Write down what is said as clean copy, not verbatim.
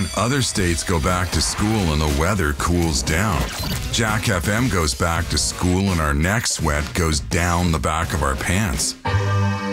Other states go back to school and the weather cools down. Jack FM goes back to school and our neck sweat goes down the back of our pants.